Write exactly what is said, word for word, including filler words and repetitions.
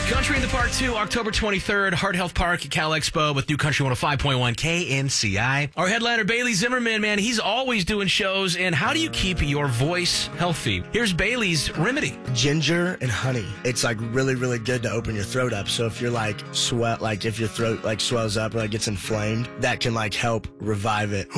Country in the Park two, October twenty-third, Heart Health Park at Cal Expo with New Country one oh five point one K N C I. Our headliner, Bailey Zimmerman, man, he's always doing shows. And how do you keep your voice healthy? Here's Bailey's remedy. Ginger and honey. It's like really, really good to open your throat up. So if you're like sweat, like if your throat like swells up or like gets inflamed, that can like help revive it.